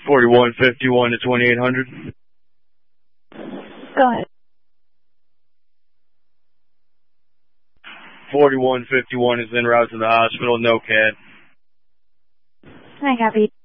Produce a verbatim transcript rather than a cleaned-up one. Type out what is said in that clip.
forty-one fifty-one to twenty-eight hundred. Go ahead. forty-one fifty-one is en route to the hospital, no C A D. I copy.